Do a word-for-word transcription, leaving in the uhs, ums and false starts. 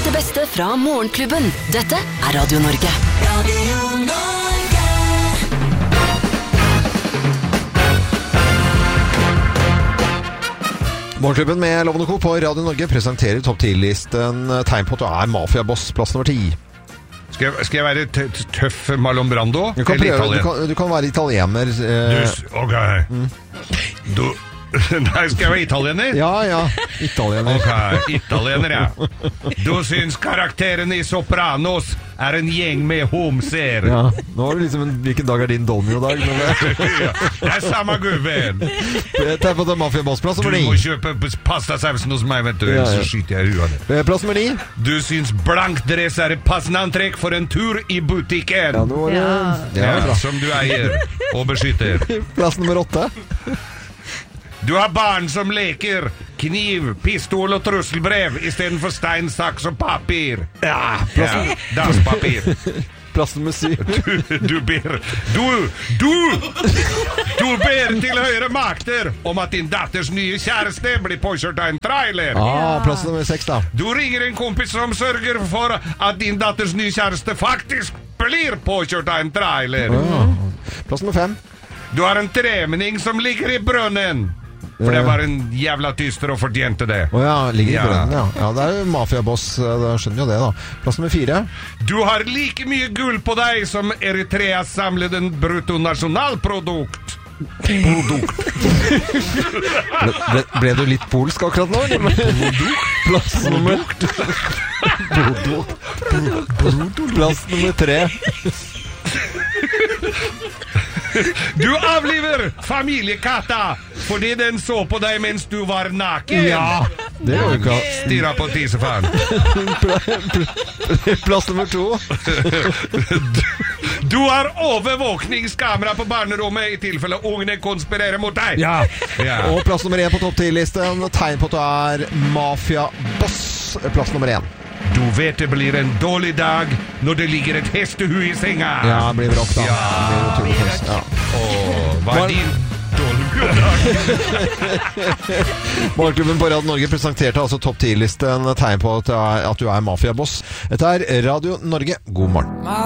det beste fra Morgenklubben. Dette er Radio Norge. Radio Norge. Morgenklubben med Loven og Co. på Radio Norge presenterer topp ti-listen tegn på at du er mafiaboss, plass nummer ti. Skal jeg, skal jeg være t- tøff Marlon Brando? Du kan, prøve, du, kan, du kan være italiener. Eh. Du, ok. Mm. Du... Nei, skal jeg være italiener? Ja, ja, italiener. Ok, italiener, ja. Du syns karakteren i Sopranos er en gjeng med homser. Ja, nå er det liksom en, hvilken dag er din domino-dag? Ja, det er samme gubben. Ta på den mafiabossplass nummer ni. Du må kjøpe pastasausen hos meg, vet du, ja, ja. Så skyter jeg huet. Plass nummer ni. Du syns blank dress er et passende antrekk for en tur i butikken. Ja, nå er det... Ja, ja, som du eier og beskytter. Plass nummer åtte. Du har barn som leker kniv, pistol og trusselbrev i stedet for stein, saks og papir. Ja, plassen. Ja, dasspapir. Plass nummer syv. Du, du ber Du, du Du ber til høyere makter om at din datters nye kjæreste blir påkjørt av en trailer. Ah, plass nummer seks da. Du ringer en kompis som sørger for at din datters nye kjæreste faktisk blir påkjørt av en trailer. Ah. Plass nummer fem. Du har en tremenning som ligger i brønnen. For det var en jævla tyster og fortjente det. Å ja, ligger i Ja. brønnen, ja. Ja, det er jo mafiaboss, da skjønner jo det da. Plass nummer fire. Du har like mye gull på deg som Eritreas samlede bruttonasjonalprodukt. Produkt. Ble, ble, ble du litt polsk akkurat nå? Plass nummer Plass nummer tre. Du avliver familiekatta fordi den så på deg mens du var naken. Ja, det var jo ikke Stirra på tisefan. Plass nummer to. Du har overvåkningskamera på barnerommet i tilfelle ungene konspirerer mot deg. Ja. Ja. Og plass nummer én på topp ti-listen. Tegn på at du er mafiaboss. Plass nummer én. Du vet det blir en dårlig dag når det ligger et hestehu i senga. Ja, det blir brått da. Ja, det blir utrolig fest. Ja. Åh, hva er din dårlige dag? Morgenklubben på Radio Norge presenterte altså topp ti-listen tegn på at du er, at du er mafiaboss. Dette er Radio Norge. God morgen.